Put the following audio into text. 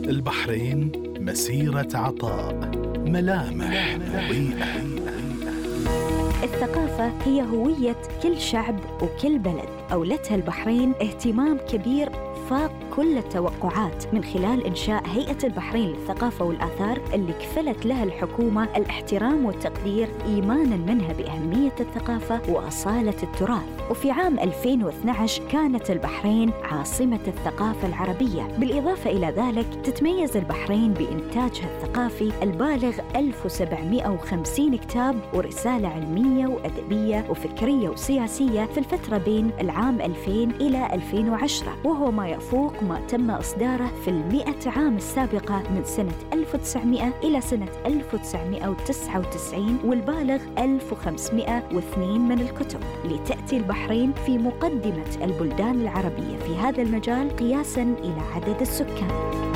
البحرين مسيرة عطاء، ملامح مضيئة. الثقافة هي هوية كل شعب وكل بلد. أولتها البحرين اهتمام كبير فاق كل التوقعات من خلال إنشاء هيئة البحرين للثقافة والآثار اللي كفلت لها الحكومة الاحترام والتقدير إيماناً منها بأهمية الثقافة وأصالة التراث. وفي عام 2012 كانت البحرين عاصمة الثقافة العربية. بالإضافة إلى ذلك تتميز البحرين بإنتاجها الثقافي البالغ 1750 كتاب ورسالة علمية وأدبية وفكرية وسياسية في الفترة بين العام 2000 إلى 2010، وهو ما يفوق ما تم إصداره في 100 عام السابقة من سنة 1900 إلى سنة 1999، والبالغ 1502 من الكتب. لتأتي البحرين في مقدمة البلدان العربية في هذا المجال قياساً إلى عدد السكان.